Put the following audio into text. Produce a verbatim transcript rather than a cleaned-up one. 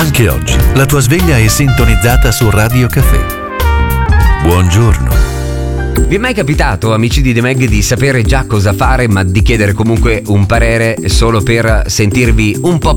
Anche oggi la tua sveglia è sintonizzata su Radio Caffè. Buongiorno. Vi è mai capitato, amici di The Mag, di sapere già cosa fare, ma di chiedere comunque un parere solo per sentirvi un po'